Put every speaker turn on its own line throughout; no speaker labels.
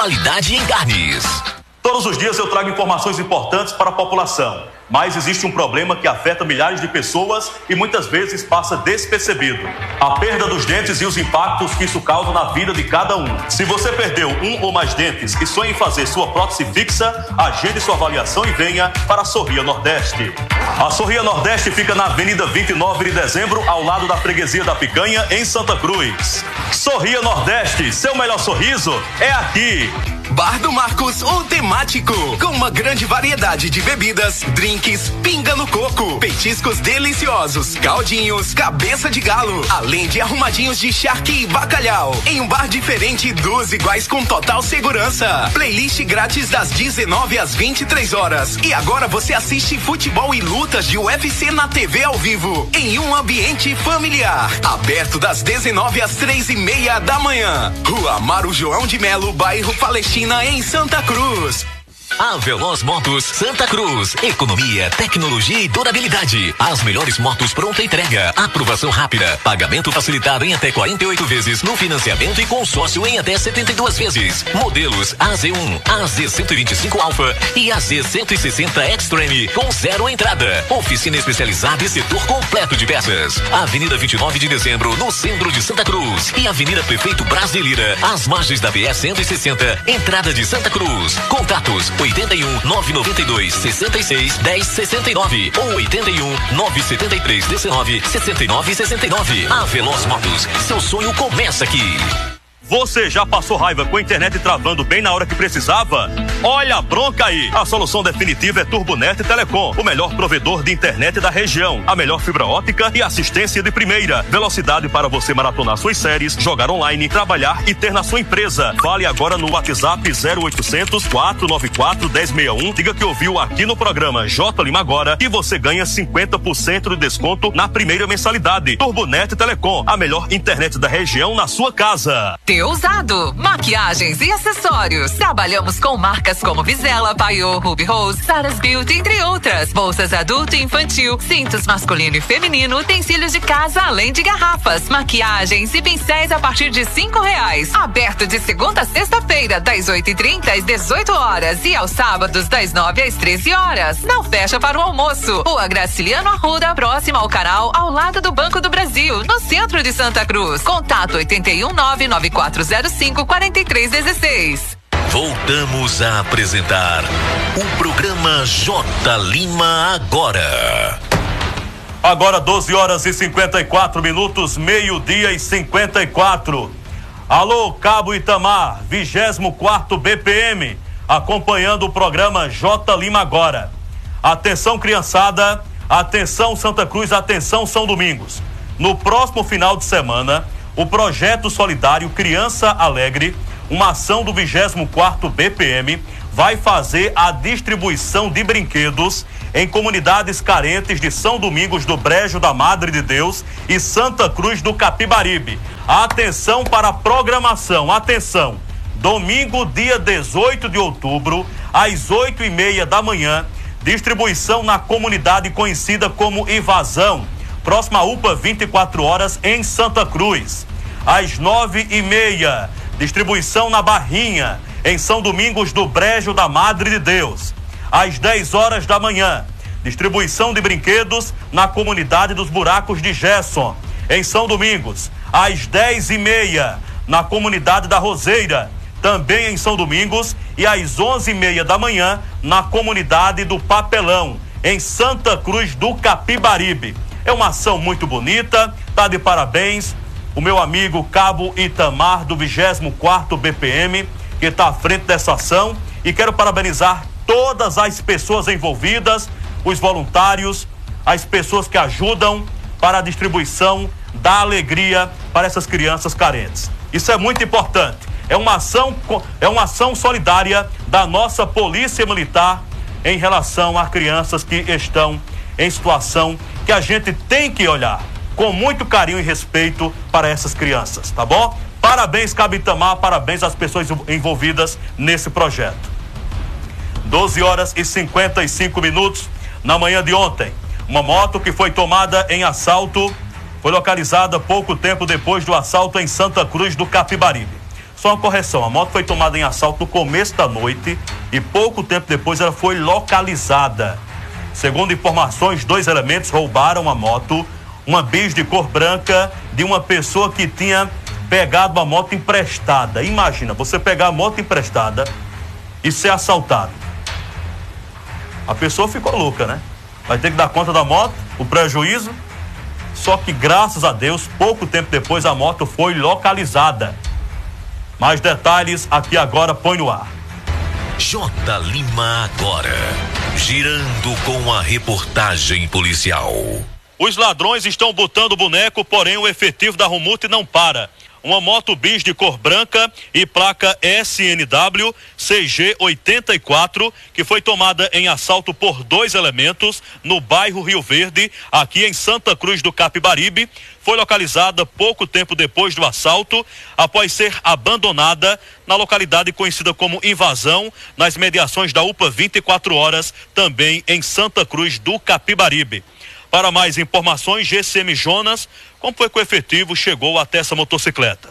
Qualidade em carnes.
Todos os dias eu trago informações importantes para a população, mas existe um problema que afeta milhares de pessoas e muitas vezes passa despercebido: a perda dos dentes e os impactos que isso causa na vida de cada um. Se você perdeu um ou mais dentes e sonha em fazer sua prótese fixa, agende sua avaliação e venha para a Sorria Nordeste. A Sorria Nordeste fica na Avenida 29 de Dezembro, ao lado da Freguesia da Picanha, em Santa Cruz. Sorria Nordeste, seu melhor sorriso é aqui.
Bar do Marcos, o temático, com uma grande variedade de bebidas, drinks, pinga no coco, petiscos deliciosos, caldinhos, cabeça de galo, além de arrumadinhos de charque e bacalhau. Em um bar diferente, 2 iguais com total segurança. Playlist grátis das 19 às 23 horas. E agora você assiste futebol e lutas de UFC na TV ao vivo, em um ambiente familiar. Aberto das 19 às 3:30 da manhã. Rua Amaro João de Melo, bairro Palestina, em Santa Cruz.
A Veloz Motos Santa Cruz. Economia, tecnologia e durabilidade. As melhores motos pronta entrega. Aprovação rápida. Pagamento facilitado em até 48 vezes no financiamento e consórcio em até 72 vezes. Modelos AZ1, AZ125 Alpha e AZ160 Extreme com 0 entrada. Oficina especializada e setor completo de peças. Avenida 29 de Dezembro, no centro de Santa Cruz. E Avenida Prefeito Braz de Lira, às margens da BS 160, entrada de Santa Cruz. Contatos 81 992 66 10 69 ou 81 973 19 69 69. A Veloz Motos, seu sonho começa aqui.
Você já passou raiva com a internet travando bem na hora que precisava? Olha a bronca aí! A solução definitiva é Turbonet Telecom, o melhor provedor de internet da região. A melhor fibra ótica e assistência de primeira. Velocidade para você maratonar suas séries, jogar online, trabalhar e ter na sua empresa. Fale agora no WhatsApp 0800 494 1061. Diga que ouviu aqui no programa J Lima Agora e você ganha 50% de desconto na primeira mensalidade. Turbonet Telecom, a melhor internet da região na sua casa.
Usado, maquiagens e acessórios. Trabalhamos com marcas como Vizela, Paiô, Ruby Rose, Sarah's Beauty, entre outras. Bolsas adulto e infantil, cintos masculino e feminino, utensílios de casa, além de garrafas, maquiagens e pincéis a partir de R$5. Aberto de segunda a sexta-feira, das 8h30 às 18 horas e aos sábados, das 9 às 13 horas. Não fecha para o almoço. Rua Graciliano Arruda, próxima ao canal, ao lado do Banco do Brasil, no centro de Santa Cruz. Contato 81 994 054316.
Voltamos a apresentar o programa J Lima Agora.
Agora 12 horas e 54 minutos, meio-dia e 54. Alô, Cabo Itamar, 24º BPM, acompanhando o programa J Lima Agora. Atenção, criançada, atenção Santa Cruz, atenção São Domingos. No próximo final de semana, o projeto solidário Criança Alegre, uma ação do 24º BPM, vai fazer a distribuição de brinquedos em comunidades carentes de São Domingos do Brejo da Madre de Deus e Santa Cruz do Capibaribe. Atenção para a programação, atenção! Domingo, dia 18 de outubro, às 8:30 da manhã, distribuição na comunidade conhecida como Invasão, próxima à UPA 24 horas em Santa Cruz. Às 9:30, distribuição na Barrinha, em São Domingos do Brejo da Madre de Deus. Às 10 horas da manhã, distribuição de brinquedos na comunidade dos Buracos de Gerson, em São Domingos. Às 10:30, na comunidade da Roseira, também em São Domingos. E às 11:30 da manhã, na comunidade do Papelão, em Santa Cruz do Capibaribe. É uma ação muito bonita, tá de parabéns o meu amigo Cabo Itamar, do 24º BPM, que está à frente dessa ação, e quero parabenizar todas as pessoas envolvidas, os voluntários, as pessoas que ajudam para a distribuição da alegria para essas crianças carentes. Isso é muito importante. É uma ação solidária da nossa Polícia Militar em relação a crianças que estão em situação que a gente tem que olhar com muito carinho e respeito para essas crianças, tá bom? Parabéns, Cabo Itamar, parabéns às pessoas envolvidas nesse projeto. 12 horas e 55 minutos. Na manhã de ontem, uma moto que foi tomada em assalto foi localizada pouco tempo depois do assalto em Santa Cruz do Capibaribe. Só uma correção, a moto foi tomada em assalto no começo da noite e pouco tempo depois ela foi localizada. Segundo informações, 2 elementos roubaram a moto, uma bis de cor branca de uma pessoa que tinha pegado a moto emprestada. Imagina, você pegar a moto emprestada e ser assaltado. A pessoa ficou louca, né? Vai ter que dar conta da moto, o prejuízo. Só que, graças a Deus, pouco tempo depois a moto foi localizada. Mais detalhes aqui agora, põe no ar.
J. Lima agora, girando com a reportagem policial.
Os ladrões estão botando boneco, porém o efetivo da Rumute não para. Uma moto bis de cor branca e placa SNW CG84, que foi tomada em assalto por 2 elementos no bairro Rio Verde, aqui em Santa Cruz do Capibaribe, foi localizada pouco tempo depois do assalto, após ser abandonada na localidade conhecida como Invasão, nas mediações da UPA 24 horas, também em Santa Cruz do Capibaribe. Para mais informações, GCM Jonas, como foi que o efetivo chegou até essa motocicleta?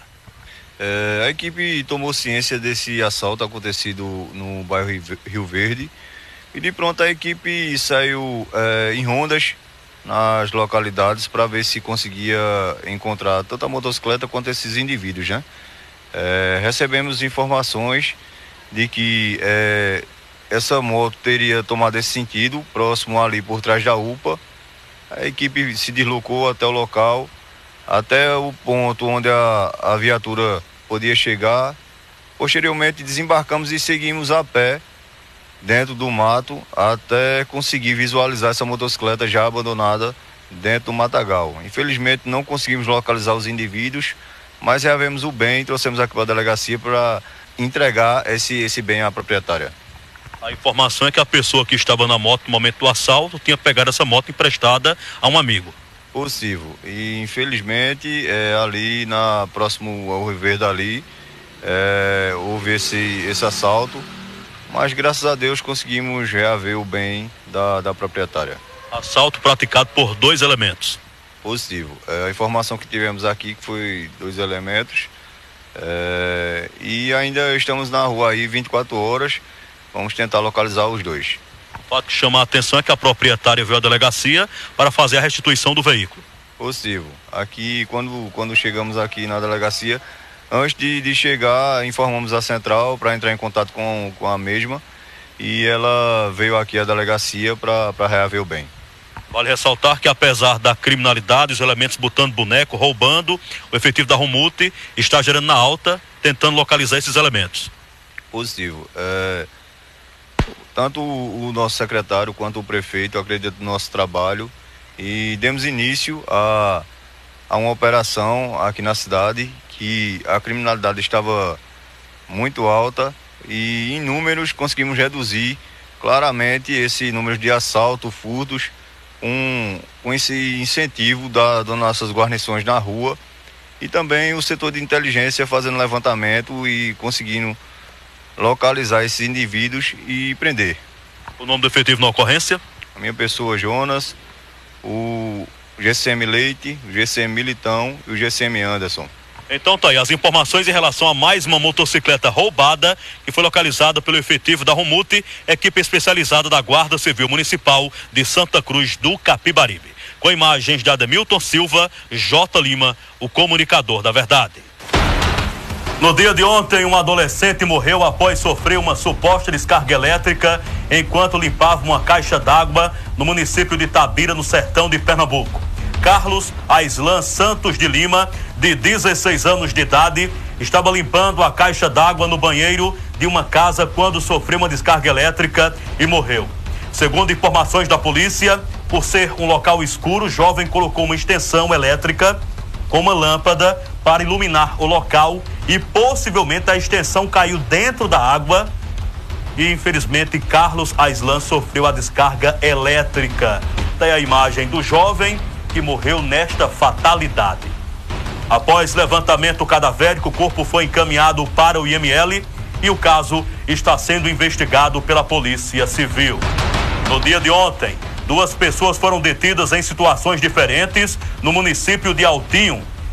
A equipe tomou ciência desse assalto acontecido no bairro Rio Verde e de pronto a equipe saiu em rondas nas localidades para ver se conseguia encontrar tanto a motocicleta quanto esses indivíduos, né? Recebemos informações de que essa moto teria tomado esse sentido, próximo ali por trás da UPA. A equipe se deslocou até o local, até o ponto onde a viatura podia chegar. Posteriormente desembarcamos e seguimos a pé dentro do mato até conseguir visualizar essa motocicleta já abandonada dentro do matagal. Infelizmente não conseguimos localizar os indivíduos, mas reavemos o bem e trouxemos aqui para a delegacia para entregar esse bem à proprietária.
A informação é que a pessoa que estava na moto no momento do assalto tinha pegado essa moto emprestada a um amigo.
Possível. E infelizmente ali próximo ao Rio Verde ali houve esse assalto, mas graças a Deus conseguimos reaver o bem da proprietária.
Assalto praticado por 2 elementos.
Positivo. A informação que tivemos aqui que foi 2 elementos e ainda estamos na rua aí 24 horas. Vamos tentar localizar os 2.
O fato que chama a atenção é que a proprietária veio à delegacia para fazer a restituição do veículo.
Possível. Aqui, quando chegamos aqui na delegacia, antes de chegar, informamos a central para entrar em contato com a mesma e ela veio aqui à delegacia para reaver o bem.
Vale ressaltar que, apesar da criminalidade, os elementos botando boneco, roubando, o efetivo da Rumute está gerando na alta, tentando localizar esses elementos.
Positivo. Tanto o nosso secretário quanto o prefeito acreditam no nosso trabalho e demos início a uma operação aqui na cidade que a criminalidade estava muito alta e em números conseguimos reduzir claramente esse número de assaltos, furtos, com esse incentivo das nossas guarnições na rua e também o setor de inteligência fazendo levantamento e conseguindo localizar esses indivíduos e prender.
O nome do efetivo na ocorrência?
A minha pessoa, Jonas, o GCM Leite, o GCM Militão e o GCM Anderson.
Então tá aí, as informações em relação a mais uma motocicleta roubada que foi localizada pelo efetivo da Rumute, equipe especializada da Guarda Civil Municipal de Santa Cruz do Capibaribe. Com imagens de Ademilton Silva, J. Lima, o comunicador da verdade. No dia de ontem, um adolescente morreu após sofrer uma suposta descarga elétrica enquanto limpava uma caixa d'água no município de Itabira, no sertão de Pernambuco. Carlos Aislan Santos de Lima, de 16 anos de idade, estava limpando a caixa d'água no banheiro de uma casa quando sofreu uma descarga elétrica e morreu. Segundo informações da polícia, por ser um local escuro, o jovem colocou uma extensão elétrica com uma lâmpada para iluminar o local e possivelmente a extensão caiu dentro da água e infelizmente Carlos Aislan sofreu a descarga elétrica. Tem a imagem do jovem que morreu nesta fatalidade. Após levantamento cadavérico, o corpo foi encaminhado para o IML e o caso está sendo investigado pela Polícia Civil. No dia de ontem, 2 pessoas foram detidas em situações diferentes no município de Altinho.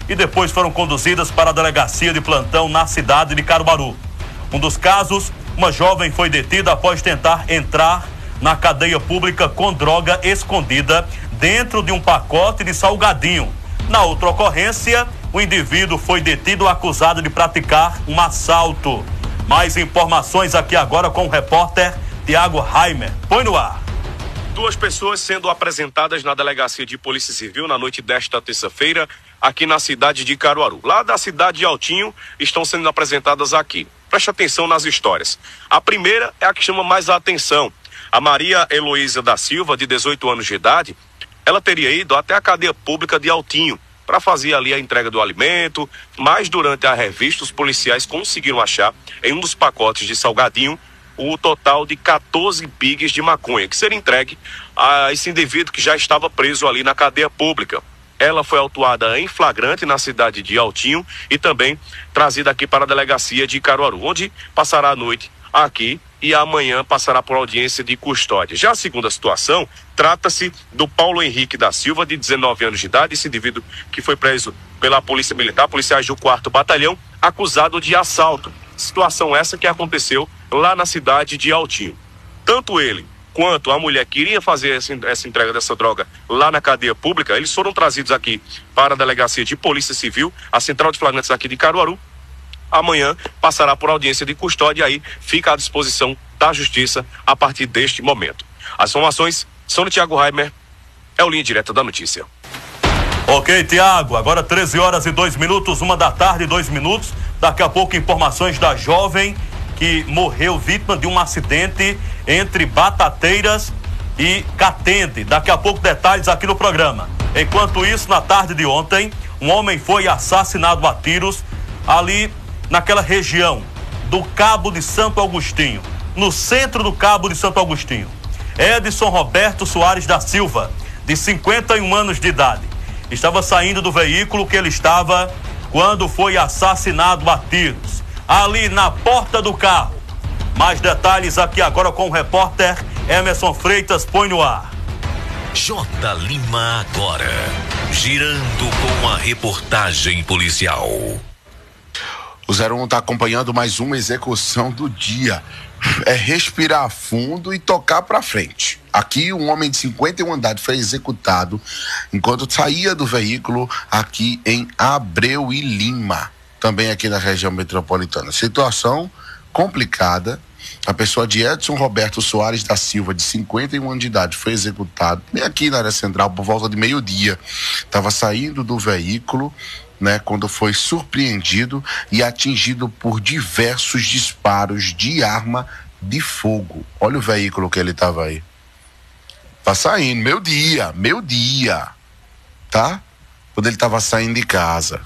e depois foram conduzidas para a delegacia de plantão na cidade de Caruaru. Um dos casos, uma jovem foi detida após tentar entrar na cadeia pública com droga escondida dentro de um pacote de salgadinho. Na outra ocorrência, o indivíduo foi detido acusado de praticar um assalto. Mais informações aqui agora com o repórter Tiago Raimer. Põe no ar.
2 pessoas sendo apresentadas na delegacia de Polícia Civil na noite desta terça-feira, aqui na cidade de Caruaru. Lá da cidade de Altinho, estão sendo apresentadas aqui. Preste atenção nas histórias. A primeira é a que chama mais a atenção. A Maria Heloísa da Silva, de 18 anos de idade, ela teria ido até a cadeia pública de Altinho para fazer ali a entrega do alimento, mas durante a revista os policiais conseguiram achar em um dos pacotes de salgadinho o total de 14 bigs de maconha, que seria entregue a esse indivíduo que já estava preso ali na cadeia pública. Ela foi autuada em flagrante na cidade de Altinho e também trazida aqui para a delegacia de Caruaru, onde passará a noite aqui e amanhã passará por audiência de custódia. Já a segunda situação, trata-se do Paulo Henrique da Silva, de 19 anos de idade, esse indivíduo que foi preso pela Polícia Militar, policiais do 4º Batalhão, acusado de assalto. Situação essa que aconteceu lá na cidade de Altinho. Tanto ele quanto a mulher que iria fazer essa entrega dessa droga lá na cadeia pública, eles foram trazidos aqui para a delegacia de Polícia Civil, a central de flagrantes aqui de Caruaru. Amanhã passará por audiência de custódia e aí fica à disposição da Justiça a partir deste momento. As informações são do Tiago Raimer, é o Linha Direta da Notícia.
Ok, Tiago, agora 13h02, 13h02. Daqui a pouco informações da jovem que morreu vítima de um acidente entre Batateiras e Catende. Daqui a pouco detalhes aqui no programa. Enquanto isso, na tarde de ontem, um homem foi assassinado a tiros ali naquela região do Cabo de Santo Agostinho, no centro do Cabo de Santo Agostinho. Edson Roberto Soares da Silva, de 51 anos de idade, estava saindo do veículo que ele estava quando foi assassinado a tiros, ali na porta do carro. Mais detalhes aqui agora com o repórter Emerson Freitas. Põe no ar.
J. Lima agora, girando com a reportagem policial.
O 01 está acompanhando mais uma execução do dia. É respirar fundo e tocar para frente. Aqui um homem de 51 anos foi executado enquanto saía do veículo aqui em Abreu e Lima, também aqui na região metropolitana. Situação complicada. A pessoa de Edson Roberto Soares da Silva, de 51 anos de idade, foi executado bem aqui na área central por volta de meio-dia. Estava saindo do veículo, né, quando foi surpreendido e atingido por diversos disparos de arma de fogo. Olha o veículo que ele estava aí. Tá saindo, meio-dia, tá? Quando ele estava saindo de casa.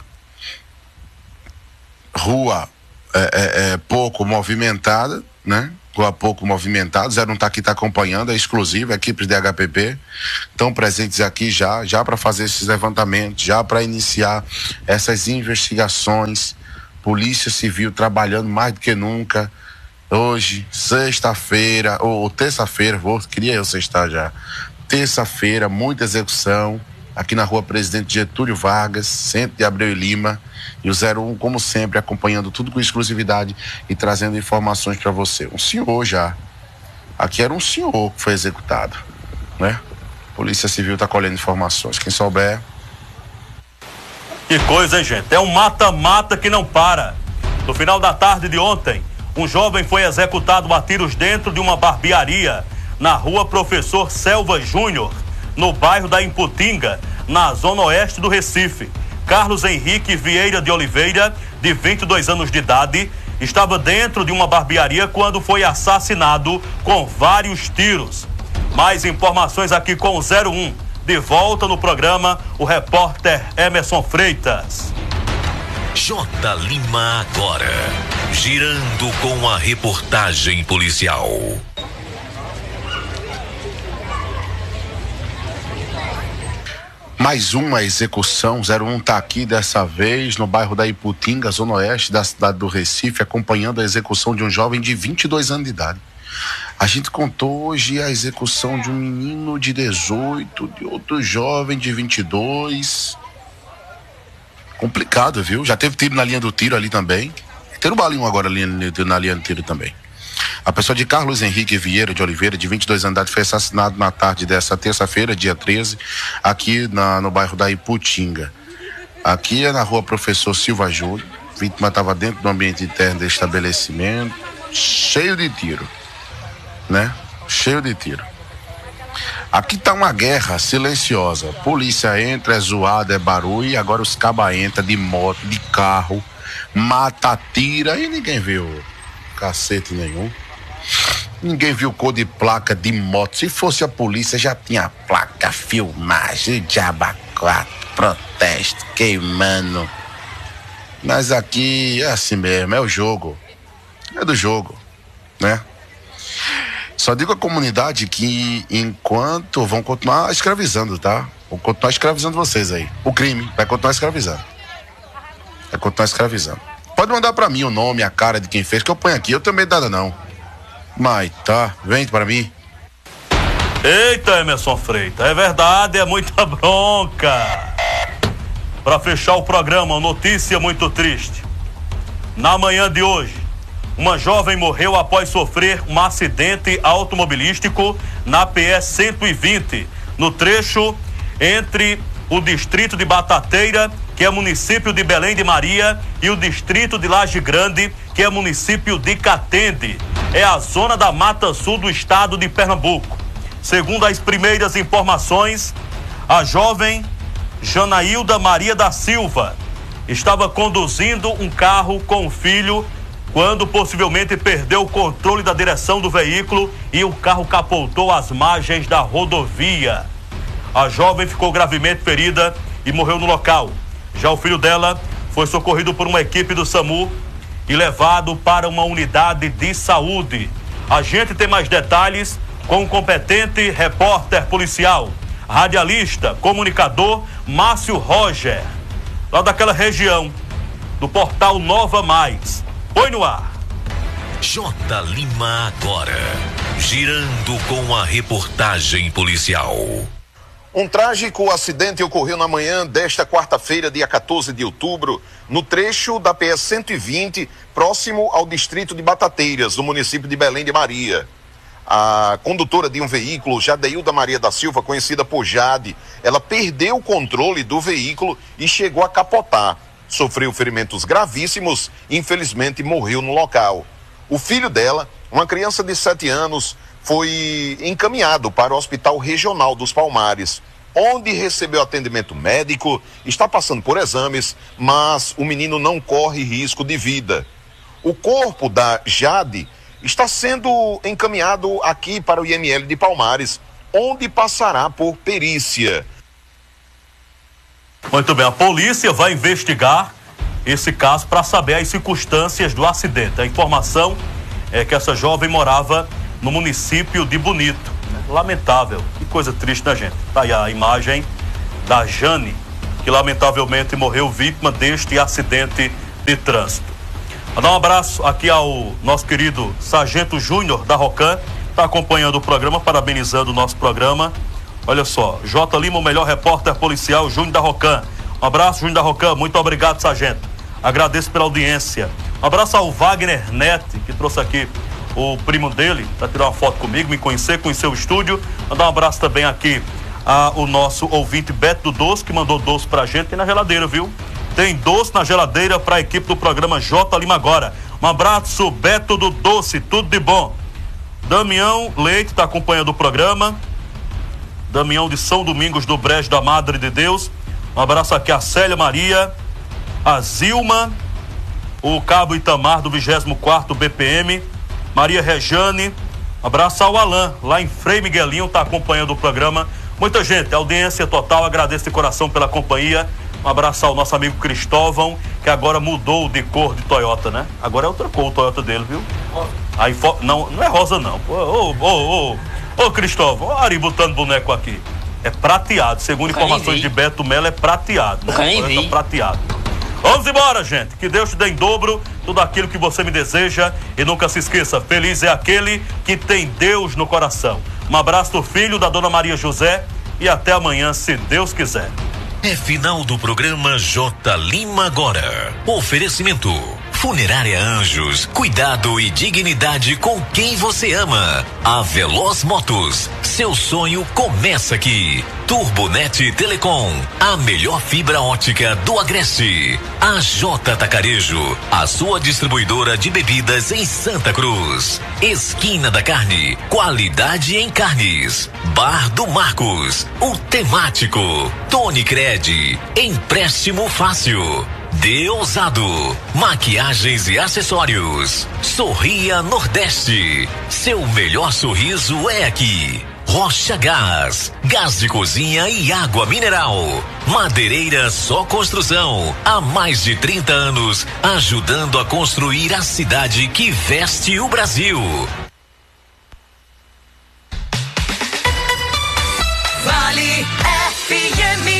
Rua pouco movimentada, né? Rua pouco movimentada, 01 tá aqui, tá acompanhando, é exclusivo, a equipe de HPP estão presentes aqui já para fazer esses levantamentos, já para iniciar essas investigações. Polícia Civil trabalhando mais do que nunca. Hoje, sexta-feira, ou terça-feira, queria eu sextar já. Terça-feira, muita execução aqui na Rua Presidente Getúlio Vargas, centro de Abreu e Lima. E o 01, como sempre, acompanhando tudo com exclusividade e trazendo informações para você. Um senhor já. Aqui era um senhor que foi executado, né? Polícia Civil está colhendo informações. Quem souber.
Que coisa, hein, gente? É um mata-mata que não para. No final da tarde de ontem, um jovem foi executado a tiros dentro de uma barbearia na Rua Professor Selva Júnior, no bairro da Imputinga, na zona oeste do Recife. Carlos Henrique Vieira de Oliveira, de 22 anos de idade, estava dentro de uma barbearia quando foi assassinado com vários tiros. Mais informações aqui com o 01. De volta no programa, o repórter Emerson Freitas.
J. Lima agora, girando com a reportagem policial.
Mais uma execução, 01 está aqui dessa vez no bairro da Iputinga, zona oeste da cidade do Recife, acompanhando a execução de um jovem de 22 anos de idade. A gente contou hoje a execução de um menino de 18, de outro jovem de 22. Complicado, viu? Já teve tiro na linha do tiro ali também. Tem um balinho agora ali na linha do tiro também. A pessoa de Carlos Henrique Vieira de Oliveira, de 22 anos de idade, foi assassinado na tarde dessa terça-feira, dia 13, aqui no bairro da Iputinga. Aqui é na rua Professor Silva Júnior. A vítima estava dentro do ambiente interno do estabelecimento, cheio de tiro, né? Cheio de tiro. Aqui tá uma guerra silenciosa. Polícia entra, é zoada, é barulho, e agora os cabas entram de moto, de carro, mata, tira, e ninguém viu cacete nenhum. Ninguém viu cor de placa de moto. Se fosse a polícia, já tinha placa, filmagem, diaba 4, protesto, queimando. Mas aqui é assim mesmo, é o jogo. É do jogo, né? Só digo à comunidade que enquanto vão continuar escravizando, tá? Vão continuar escravizando vocês aí. O crime vai continuar escravizando. Vai continuar escravizando. Pode mandar pra mim o nome, a cara de quem fez, que eu ponho aqui. Eu também nada não. Mas tá, vem pra mim.
Eita, Emerson Freitas, é verdade, é muita bronca. Pra fechar o programa, uma notícia muito triste. Na manhã de hoje, uma jovem morreu após sofrer um acidente automobilístico na PS 120, no trecho entre o distrito de Batateira, que é município de Belém de Maria, e o distrito de Laje Grande, que é município de Catende. É a zona da Mata Sul do estado de Pernambuco. Segundo as primeiras informações, a jovem Janailda Maria da Silva estava conduzindo um carro com o filho quando possivelmente perdeu o controle da direção do veículo e o carro capotou às margens da rodovia. A jovem ficou gravemente ferida e morreu no local. Já o filho dela foi socorrido por uma equipe do SAMU e levado para uma unidade de saúde. A gente tem mais detalhes com o competente repórter policial, radialista, comunicador Márcio Roger, lá daquela região, do portal Nova Mais. Põe no ar.
J. Lima agora, girando com a reportagem policial.
Um trágico acidente ocorreu na manhã desta quarta-feira, dia 14 de outubro, no trecho da PS 120, próximo ao distrito de Batateiras, no município de Belém de Maria. A condutora de um veículo, Jadeilda Maria da Silva, conhecida por Jade, ela perdeu o controle do veículo e chegou a capotar. Sofreu ferimentos gravíssimos e infelizmente morreu no local. O filho dela, uma criança de 7 anos, foi encaminhado para o Hospital Regional dos Palmares, onde recebeu atendimento médico, está passando por exames, mas o menino não corre risco de vida. O corpo da Jade está sendo encaminhado aqui para o IML de Palmares, onde passará por perícia.
Muito bem, a polícia vai investigar esse caso para saber as circunstâncias do acidente. A informação é que essa jovem morava no município de Bonito. Lamentável, que coisa triste, né, gente? Tá aí a imagem da Jane, que lamentavelmente morreu vítima deste acidente de trânsito. Vou dar um abraço aqui ao nosso querido Sargento Júnior da Rocan, está acompanhando o programa, parabenizando o nosso programa. Olha só, J. Lima, o melhor repórter policial, Júnior da Rocan. Um abraço, Júnior da Rocan, muito obrigado, sargento. Agradeço pela audiência. Um abraço ao Wagner Nete, que trouxe aqui o primo dele para tirar uma foto comigo, me conhecer o estúdio. Mandar um abraço também aqui ao nosso ouvinte Beto do Doce, que mandou doce pra gente. Tem na geladeira, viu? Tem doce na geladeira para a equipe do programa J. Lima agora. Um abraço, Beto do Doce, tudo de bom. Damião Leite está acompanhando o programa. Damião de São Domingos do Brejo da Madre de Deus. Um abraço aqui a Célia Maria, a Zilma, o Cabo Itamar do 24º BPM, Maria Rejane. Um abraço ao Alain, lá em Frei Miguelinho, está acompanhando o programa. Muita gente, audiência total, agradeço de coração pela companhia. Um abraço ao nosso amigo Cristóvão, que agora mudou de cor de Toyota, né? Agora é outra cor o Toyota dele, viu? Aí, não é rosa não. Ô Cristóvão, olha Ari botando boneco aqui. É prateado, segundo informações de Beto Melo, é prateado, né? Toyota prateado. Vamos embora, gente. Que Deus te dê em dobro tudo aquilo que você me deseja. E nunca se esqueça, feliz é aquele que tem Deus no coração. Um abraço do filho da Dona Maria José e até amanhã, se Deus quiser.
É final do programa J Lima agora. Oferecimento: Funerária Anjos, cuidado e dignidade com quem você ama. A Veloz Motos, seu sonho começa aqui. Turbonet Telecom, a melhor fibra ótica do Agreste. A J Tacarejo, a sua distribuidora de bebidas em Santa Cruz. Esquina da Carne, qualidade em carnes. Bar do Marcos, o temático. Tony Cred, empréstimo fácil. Deusado, maquiagens e acessórios. Sorria Nordeste, seu melhor sorriso é aqui. Rocha Gás, gás de cozinha e água mineral. Madeireira Só Construção, há mais de 30 anos, ajudando a construir a cidade que veste o Brasil.
Vale FM.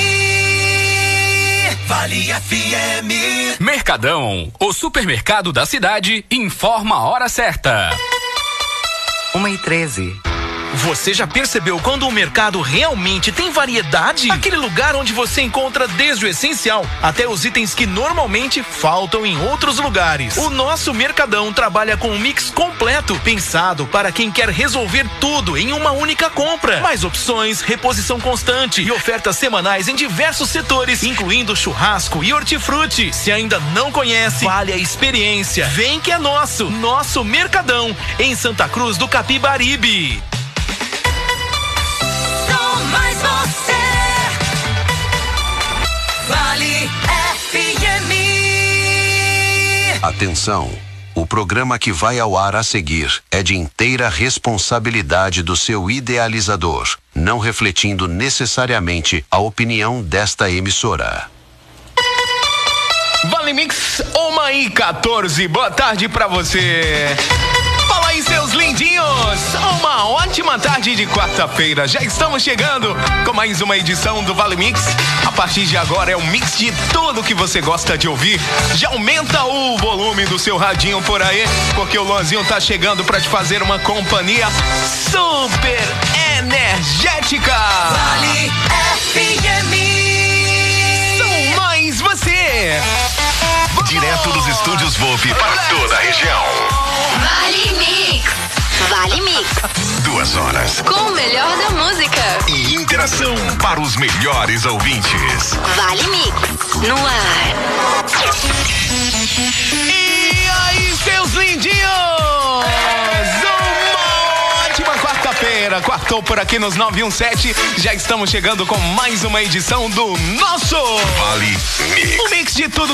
Vale FM.
Mercadão, o supermercado da cidade, informa a hora certa.
1h13.
Você já percebeu quando o mercado realmente tem variedade? Aquele lugar onde você encontra desde o essencial até os itens que normalmente faltam em outros lugares. O nosso Mercadão trabalha com um mix completo, pensado para quem quer resolver tudo em uma única compra. Mais opções, reposição constante e ofertas semanais em diversos setores, incluindo churrasco e hortifruti. Se ainda não conhece, vale a experiência. Vem que é nosso. Nosso Mercadão, em Santa Cruz do Capibaribe.
Mais você. Vale FM.
Atenção, o programa que vai ao ar a seguir é de inteira responsabilidade do seu idealizador, não refletindo necessariamente a opinião desta emissora.
Vale Mix 1h14, boa tarde pra você. Fala aí, seus lindinhos! Uma ótima tarde de quarta-feira. Já estamos chegando com mais uma edição do Vale Mix. A partir de agora é um mix de tudo que você gosta de ouvir. Já aumenta o volume do seu radinho por aí, porque o Luanzinho tá chegando pra te fazer uma companhia super energética.
Vale FM.
São mais você.
Direto dos estúdios Volpe para toda a região.
Vale Mix. Vale Mix.
2 horas.
Com o melhor da música.
E interação para os melhores ouvintes.
Vale Mix. No ar.
E aí, seus lindinhos! Uma ótima quarta-feira. Quartou por aqui nos 917. Já estamos chegando com mais uma edição do nosso
Vale Mix.
O mix de tudo